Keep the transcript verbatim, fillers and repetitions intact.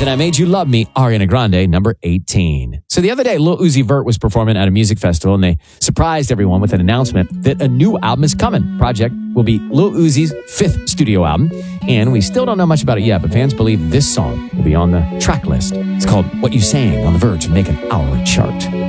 Then I Made You Love Me, Ariana Grande, number eighteen. So the other day, Lil Uzi Vert was performing at a music festival, and they surprised everyone with an announcement that a new album is coming. Project will be Lil Uzi's fifth studio album, and we still don't know much about it yet, but fans believe this song will be on the track list. It's called What You Sang, on the verge of making our chart.